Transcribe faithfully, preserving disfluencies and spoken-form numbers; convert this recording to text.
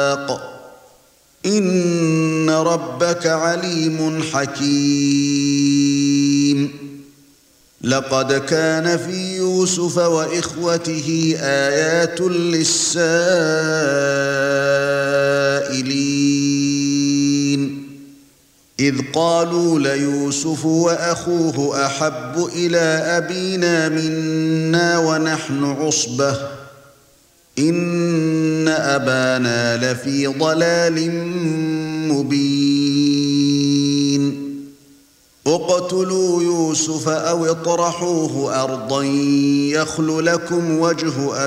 إسحاق إن ربك عليم حكيم لقد كان في يوسف وإخوته آيات للسائلين إذ قالوا ليوسف وأخوه أحب إلى أبينا منا ونحن عصبة إن أبانا لفي ضلال مبين اقتلوا يوسف أو اطرحوه أرضا يخل لكم وجه